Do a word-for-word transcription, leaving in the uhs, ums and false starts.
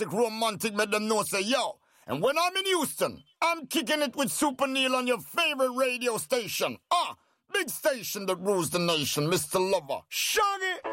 galactic romantic, make them know say, yo. And when I'm in Houston, I'm kicking it with Super Neil on your favorite radio station. Ah, big station that rules the nation, Mister Lover. Shaggy!